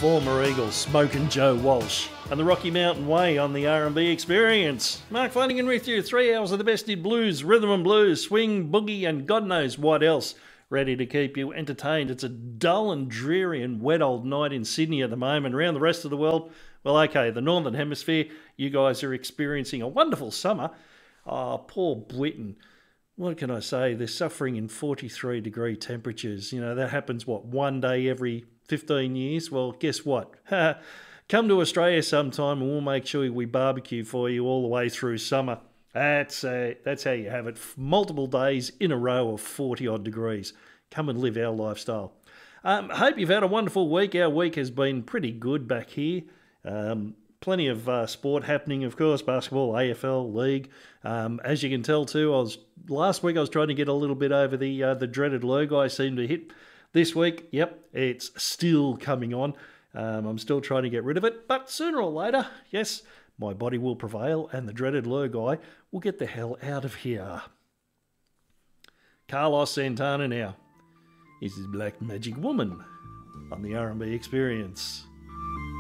former Eagle Smokin' Joe Walsh and the Rocky Mountain Way on the R&B Experience. Mark Flanagan with you, 3 hours of the best in blues, rhythm and blues, swing, boogie and God knows what else, ready to keep you entertained. It's a dull and dreary and wet old night in Sydney at the moment. Around the rest of the world, well, okay, the Northern Hemisphere, you guys are experiencing a wonderful summer. Oh, poor Britain. What can I say? They're suffering in 43-degree temperatures. You know, that happens, one day every 15 years? Well, guess what? Come to Australia sometime and we'll make sure we barbecue for you all the way through summer. That's how you have it. Multiple days in a row of 40-odd degrees. Come and live our lifestyle. Hope you've had a wonderful week. Our week has been pretty good back here. Plenty of sport happening, of course, basketball, AFL, league. As you can tell too, last week I was trying to get a little bit over the dreaded lurg I seem to hit. This week, yep, it's still coming on. I'm still trying to get rid of it, but sooner or later, yes, my body will prevail and the dreaded lurg will get the hell out of here. Carlos Santana now. This is Black Magic Woman on the R&B Experience.